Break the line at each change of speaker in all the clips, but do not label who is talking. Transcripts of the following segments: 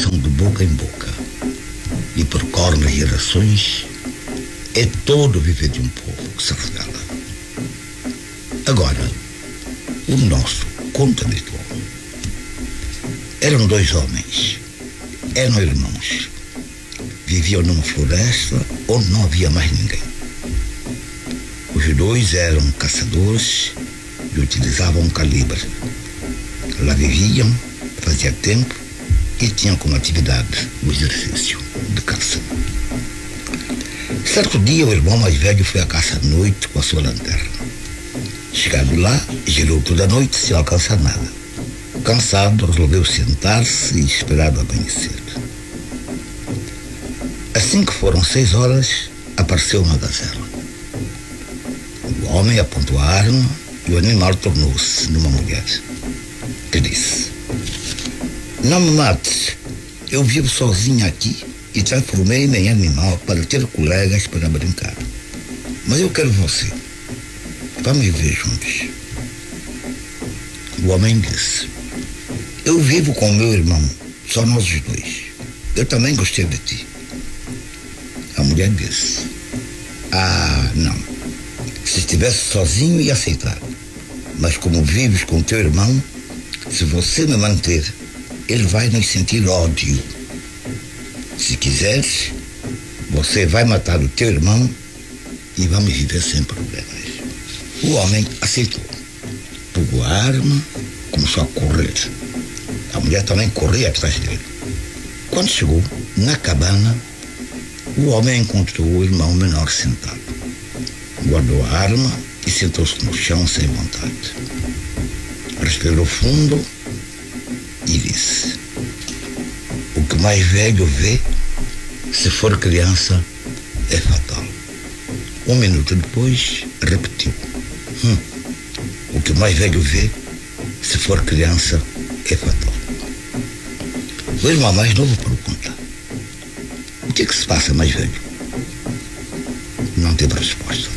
tradição de boca em boca e percorre as gerações, é todo o viver de um povo que se regala. Agora, o nosso conto habitual. Eram dois homens, eram irmãos, viviam numa floresta onde não havia mais ninguém. Os dois eram caçadores e utilizavam um calibre. Lá viviam, fazia tempo e tinham como atividade o exercício de caça. Certo dia, o irmão mais velho foi à caça à noite com a sua lanterna. Chegando lá, girou toda a noite sem alcançar nada. Cansado, resolveu sentar-se e esperar o amanhecer. Assim que foram 6 horas, apareceu uma gazela. O homem apontou a arma e o animal tornou-se numa mulher, que disse: "Não me mates, eu vivo sozinha aqui e transformei-me em animal para ter colegas para brincar. Mas eu quero você. Vamos viver juntos." O homem disse: "Eu vivo com o meu irmão, só nós os dois. Eu também gostei de ti." A mulher disse: "Ah, não. Se estivesse sozinho ia aceitar. Mas como vives com o teu irmão, se você me manter, ele vai nos sentir ódio. Se quiseres, você vai matar o teu irmão e vamos viver sem problemas." O homem aceitou. Pegou a arma, começou a correr. A mulher também corria atrás dele. Quando chegou na cabana, o homem encontrou o irmão menor sentado. Guardou a arma e sentou-se no chão sem vontade. Respirou fundo e disse: "O que o mais velho vê, se for criança, é fatal." 1 minuto depois, repetiu: "O que o mais velho vê, se for criança, é fatal." O irmão mais novo pergunta: "O que é que se passa, mais velho?" Não teve resposta.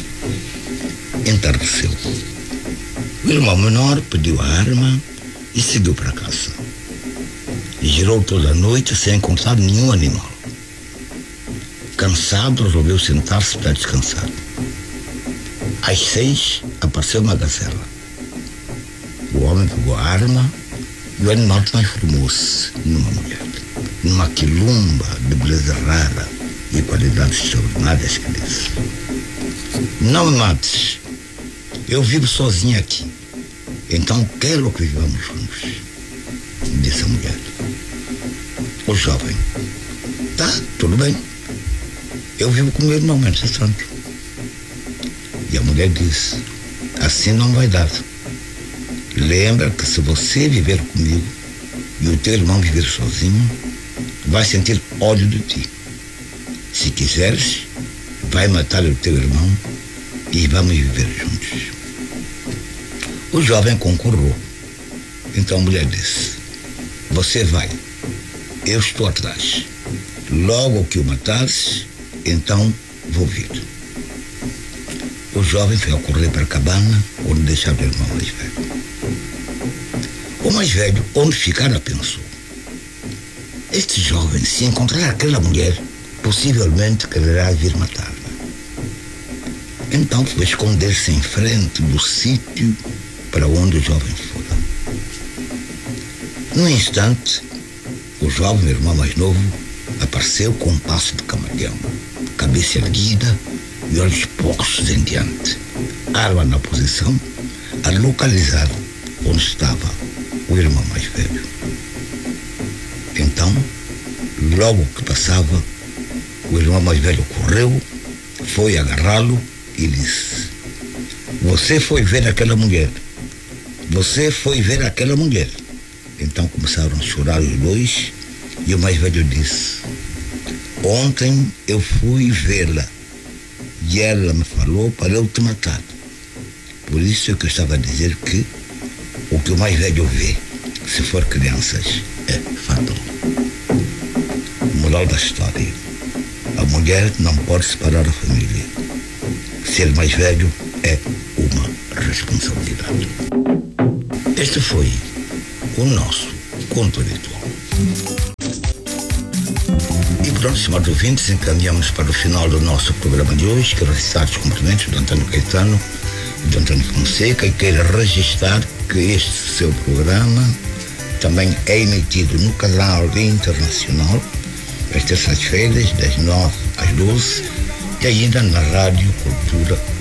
Entardeceu. O irmão menor pediu a arma e seguiu para casa. Girou toda a noite sem encontrar nenhum animal. Cansado, resolveu sentar-se para descansar. Às 6, apareceu uma gazela. O homem pegou a arma e o animal transformou-se numa mulher, numa quilumba de beleza rara e qualidades extraordinárias, que disse: "Não me mates, eu vivo sozinha aqui, então quero que vivamos juntos", disse a mulher. O jovem: "Tá, tudo bem, eu vivo com meu irmão, entretanto." E a mulher disse: "Assim não vai dar. Lembra que se você viver comigo e o teu irmão viver sozinho, vai sentir ódio de ti. Se quiseres, vai matar o teu irmão e vamos viver juntos." O jovem concordou. Então a mulher disse: "Você vai, eu estou atrás. Logo que o matares, então vou vir." O jovem foi a correr para a cabana onde deixava o irmão mais velho. O mais velho, onde ficara, pensou: "Este jovem, se encontrar aquela mulher, possivelmente quererá vir matar-me." Então foi esconder-se em frente do sítio para onde o jovem fora. Num instante, o jovem, o irmão mais novo, apareceu com um passo de camaleão, cabeça erguida e olhos postos em diante, arma na posição, a localizar onde estava o irmão mais velho. Então, logo que passava, o irmão mais velho correu, foi agarrá-lo e disse: "Você foi ver aquela mulher. Você foi ver aquela mulher." Então começaram a chorar os dois e o mais velho disse: "Ontem eu fui vê-la e ela me falou para eu te matar. Por isso é que eu estava a dizer que o que o mais velho vê, se for crianças, é fatal." Moral da história: a mulher não pode separar a família. Ser mais velho é uma responsabilidade. Este foi o nosso conto habitual. Pronto, estimados ouvintes, encaminhamos para o final do nosso programa de hoje. Quero registrar os cumprimentos do Antônio Caetano e do Antônio Fonseca e quero registrar que este seu programa também é emitido no canal internacional às terças-feiras, das 9 às 12 e ainda na Rádio Cultura